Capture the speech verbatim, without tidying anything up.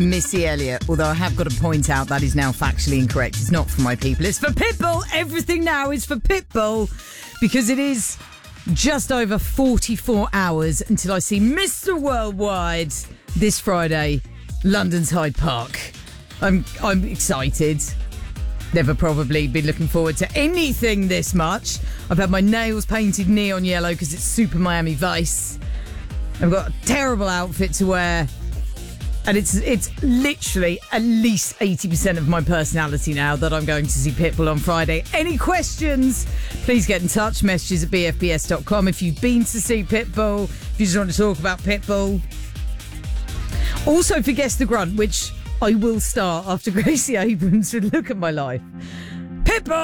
Missy Elliott. Although I have got to point out that is now factually incorrect. It's not for my people. It's for Pitbull. Everything now is for Pitbull because it is just over forty-four hours until I see Mister Worldwide this Friday, London's Hyde Park. I'm I'm excited. Never probably been looking forward to anything this much. I've had my nails painted neon yellow because it's Super Miami Vice. I've got a terrible outfit to wear. And it's it's literally at least eighty percent of my personality now that I'm going to see Pitbull on Friday. Any questions? Please get in touch. Messages at b f b s dot com. If you've been to see Pitbull, if you just want to talk about Pitbull. Also for Guess the Grunt, which I will start after Gracie Abrams with Look at My Life. Pitbull!